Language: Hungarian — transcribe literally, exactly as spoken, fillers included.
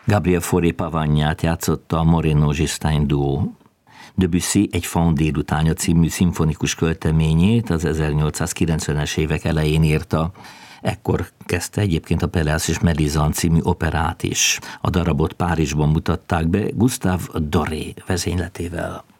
Gabriel Fauré Pavagnát játszotta a Moreno Gistaین duó. Debussy Egy faun délutánya című szimfonikus költeményét az ezernyolcszázkilencvenes évek elején írta. Ekkor kezdte egyébként a Pelléas és Mélisande című operát is. A darabot Párizsban mutatták be Gustave Doré vezényletével.